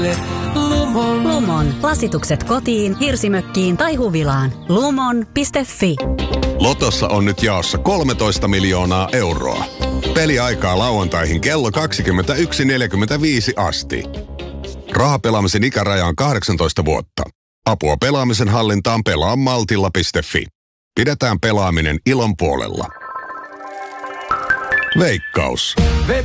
Lumon. Lasitukset kotiin, hirsimökkiin tai huvilaan. Lumon.fi. Lotossa on nyt jaossa 13 miljoonaa euroa. Peliaikaa lauantaihin kello 21.45 asti. Rahapelaamisen ikäraja on 18 vuotta. Apua pelaamisen hallintaan pelaa maltilla.fi. Pidetään pelaaminen ilon puolella. Veikkaus.